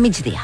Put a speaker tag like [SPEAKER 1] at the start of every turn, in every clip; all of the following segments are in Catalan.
[SPEAKER 1] migdia.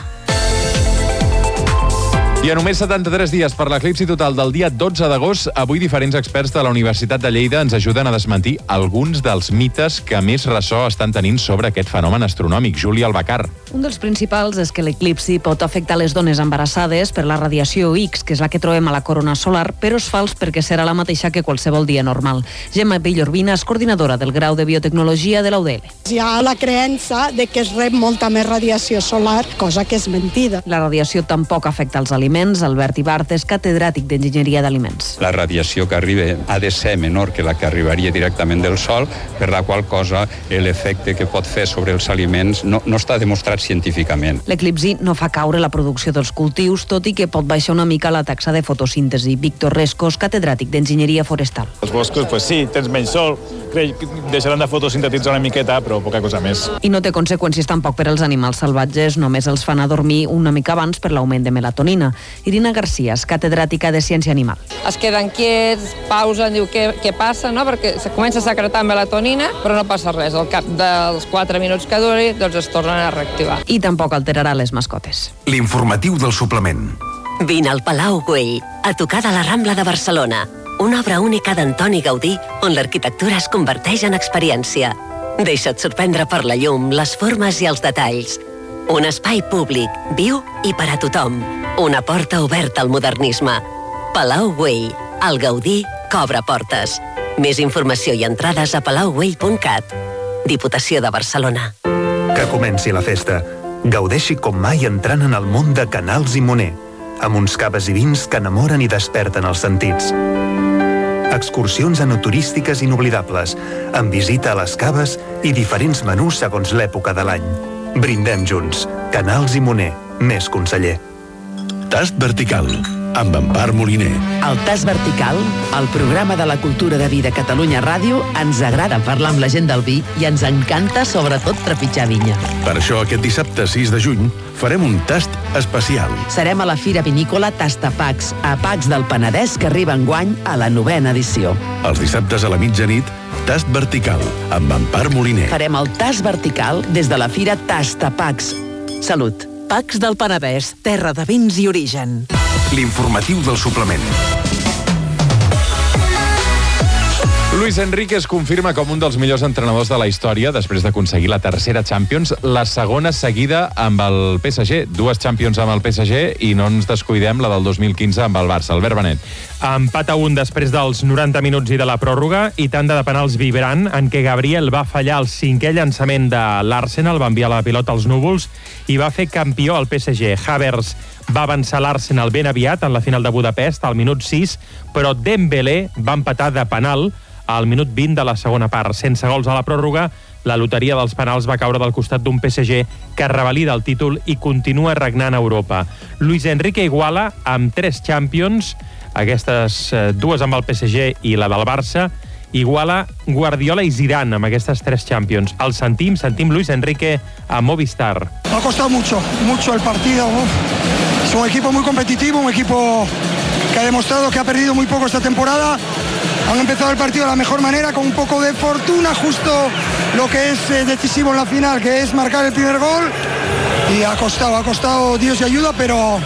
[SPEAKER 2] I a només 73 dies per l'eclipsi total del dia 12 d'agost, avui diferents experts de la Universitat de Lleida ens ajuden a desmentir alguns dels mites que més ressò estan tenint sobre aquest fenomen astronòmic. Júlia Albacar.
[SPEAKER 3] Un dels principals és que l'eclipsi pot afectar les dones embarassades per la radiació X, que és la que trobem a la corona solar, però és fals perquè serà la mateixa que qualsevol dia normal. Gemma Villorbina és coordinadora del grau de biotecnologia de la UDL.
[SPEAKER 4] Hi ha la creença de que es rep molta més radiació solar, cosa que és mentida.
[SPEAKER 3] La radiació tampoc afecta els aliments. Albert Ibart és catedràtic d'Enginyeria d'Aliments.
[SPEAKER 5] La radiació que arriba ha de ser menor que la que arribaria directament del Sol, per la qual cosa l'efecte que pot fer sobre els aliments no està demostrat científicament.
[SPEAKER 3] L'eclipsi no fa caure la producció dels cultius, tot i que pot baixar una mica la taxa de fotosíntesi. Víctor Rescos, catedràtic d'Enginyeria Forestal.
[SPEAKER 6] Els boscos, sí, tens menys sol, deixaran de fotosintetitzar una miqueta, però poca cosa més.
[SPEAKER 3] I no té conseqüències tampoc per als animals salvatges, només els fan adormir una mica abans per l'augment de melatonina. Irina García, catedràtica de Ciència Animal.
[SPEAKER 7] Es queden quiets, pausen, diu què passa, no? Perquè comença a secretar melatonina, però no passa res. Al cap dels 4 minuts que duri, doncs es tornen a reactivar.
[SPEAKER 3] I tampoc alterarà les mascotes.
[SPEAKER 8] L'informatiu del suplement.
[SPEAKER 9] Vine al Palau Güell, a tocar de la Rambla de Barcelona. Una obra única d'Antoni Gaudí, on l'arquitectura es converteix en experiència. Deixa't sorprendre per la llum, les formes i els detalls. Un espai públic, viu i per a tothom. Una porta oberta al modernisme. Palau Güell, el Gaudí que obre portes. Més informació i entrades a palaugüell.cat. Diputació de Barcelona.
[SPEAKER 10] Que comenci la festa. Gaudeixi com mai entrant en el món de Canals i Moner, amb uns caves i vins que enamoren i desperten els sentits. Excursions enoturístiques inoblidables, amb visita a les caves i diferents menús segons l'època de l'any. Brindem junts. Canals i Moner, més conseller.
[SPEAKER 8] Tast vertical, amb Empar Moliner.
[SPEAKER 11] El Tast vertical, el programa de la cultura de vi de Catalunya Ràdio, ens agrada parlar amb la gent del vi i ens encanta sobretot trepitjar vinya.
[SPEAKER 8] Per això aquest dissabte 6 de juny farem un tast especial.
[SPEAKER 11] Serem a la Fira Vinícola Tastapacs, a Pacs del Penedès, que arriba enguany a la 9ª edició.
[SPEAKER 8] Els dissabtes a la mitjanit, Tast vertical, amb Empar Moliner.
[SPEAKER 11] Farem el Tast vertical des de la Fira Tastapacs. Salut.
[SPEAKER 12] Pacs del Penedès, terra de vins i origen.
[SPEAKER 8] L'informatiu del suplement.
[SPEAKER 2] Luis Enrique es confirma com un dels millors entrenadors de la història després d'aconseguir la tercera Champions, la segona seguida amb el PSG. 2 Champions amb el PSG i no ens descuidem la del 2015 amb el Barça. Albert Benet.
[SPEAKER 13] Empat a 1 després dels 90 minuts i de la pròrroga, i tanda de penals vibrant en què Gabriel va fallar el 5è llançament de l'Arsenal, va enviar la pilota als núvols i va fer campió al PSG. Havertz va avançar l'Arsenal ben aviat en la final de Budapest al minut 6, però Dembélé va empatar de penal al minut 20 de la segona part. Sense gols a la pròrroga, la loteria dels penals va caure del costat d'un PSG que revalida el títol i continua regnant a Europa. Luis Enrique iguala amb 3 Champions, aquestes 2 amb el PSG i la del Barça, iguala Guardiola i Zidane amb aquestes 3 Champions. El sentim Luis Enrique a Movistar.
[SPEAKER 14] Ha costado mucho el partido, ¿no? Es un equipo muy competitivo, un equipo que ha demostrado que ha perdido muy poco esta temporada. Han empezado el partido de la mejor manera, con un poco de fortuna, justo lo que es decisivo en la final, que es marcar el primer gol. Y ha costado Dios y ayuda, pero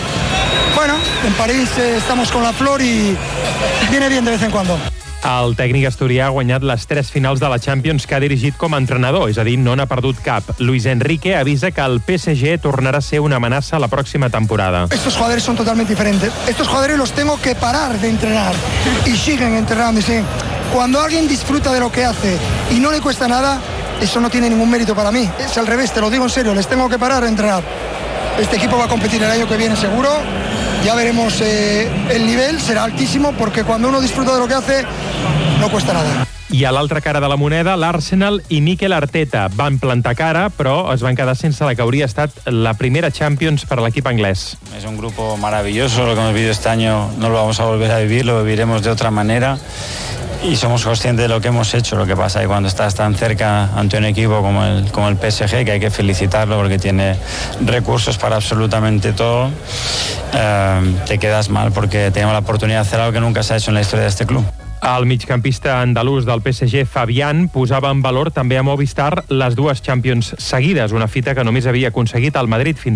[SPEAKER 14] bueno, en París estamos con la flor y viene bien de vez en cuando.
[SPEAKER 13] El tècnic asturià ha guanyat les 3 finals de la Champions que ha dirigit com a entrenador, és a dir, no n'ha perdut cap. Luis Enrique avisa que el PSG tornarà a ser una amenaça la pròxima temporada.
[SPEAKER 14] Estos jugadores son totalmente diferentes. Estos jugadores los tengo que parar de entrenar y siguen entrenando. Cuando alguien disfruta de lo que hace y no le cuesta nada, eso no tiene ningún mérito para mí. Es al revés, te lo digo en serio, les tengo que parar de entrenar. Este equipo va a competir el año que viene seguro. Ya veremos, el nivel será altísimo porque cuando uno disfruta de lo que hace no cuesta nada.
[SPEAKER 13] I a l'altra cara de la moneda, l'Arsenal i Mikel Arteta van plantar cara, però es van quedar sense la que hauria estat la primera Champions per a l'equip anglès.
[SPEAKER 15] Es un grupo maravilloso, lo que hemos vivido este año no lo vamos a volver a vivir, lo viviremos de otra manera. Y somos conscientes de lo que hemos hecho. Lo que pasa es que cuando estás tan cerca ante un equipo como el PSG, que hay que felicitarlo porque tiene recursos para absolutamente todo, te quedas mal porque tenemos la oportunidad de hacer algo que nunca se ha hecho en la historia de este club.
[SPEAKER 13] El migcampista andalús del PSG, Fabián, posava en valor també a Movistar les 2 Champions seguides, una fita que només havia aconseguit el Madrid fins